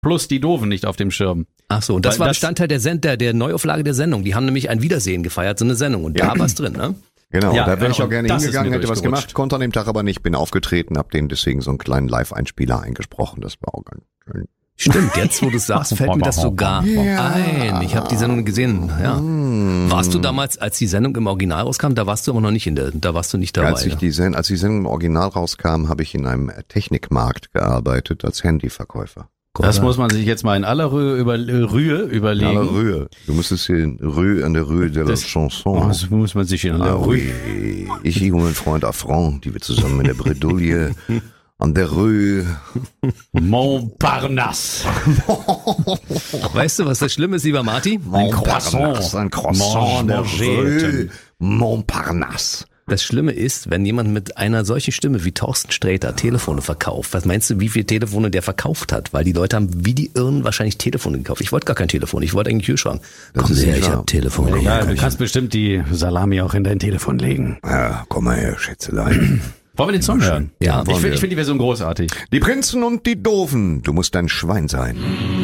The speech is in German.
plus die Doofen nicht auf dem Schirm. Ach so, und das war Bestandteil der Neuauflage der Sendung. Die haben nämlich ein Wiedersehen gefeiert, so eine Sendung. Und da war's drin, ne? Genau, Ja, da wäre ich auch gerne das hingegangen, ist mir hätte was durchgerutscht. gemacht, konnte an dem Tag aber nicht, bin aufgetreten, hab denen deswegen so einen kleinen Live-Einspieler eingesprochen, das war auch ganz schön. Stimmt, jetzt wo du sagst, fällt mir das sogar ein. Ich habe die Sendung gesehen, ja. Warst du damals, als die Sendung im Original rauskam, da warst du aber noch nicht da warst du nicht dabei. Als die Sendung im Original rauskam, habe ich in einem Technikmarkt gearbeitet als Handyverkäufer. Das muss man sich jetzt mal in aller Rühe überlegen. In aller Rühe. Du musstest hier an der Rue de la Chanson. Das muss man sich in aller Rühe. Ich und mein Freund Affront, die wir zusammen in der Bredouille an der Rue Montparnasse. Weißt du, was das Schlimme ist, lieber Marty? Ein Croissant an der Rue Montparnasse. Das Schlimme ist, wenn jemand mit einer solchen Stimme wie Thorsten Sträter Telefone verkauft. Was meinst du, wie viele Telefone der verkauft hat? Weil die Leute haben wie die Irren wahrscheinlich Telefone gekauft. Ich wollte gar kein Telefon, ich wollte eigentlich einen Kühlschrank. Komm her, ich hab Telefon. Ja, du kannst bestimmt die Salami auch in dein Telefon legen. Ja, komm mal her, Schätzelein. Wollen wir den Song hören? Ja, Ich finde die Version großartig. Die Prinzen und die Doofen, du musst ein Schwein sein.